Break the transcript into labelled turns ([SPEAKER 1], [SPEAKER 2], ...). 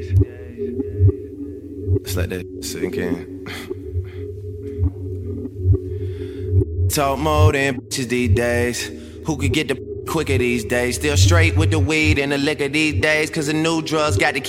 [SPEAKER 1] Just let that sink in. Talk more than bitches these days. Who could get the quicker these days? Still straight with the weed and the liquor these days. Cause the new drugs got the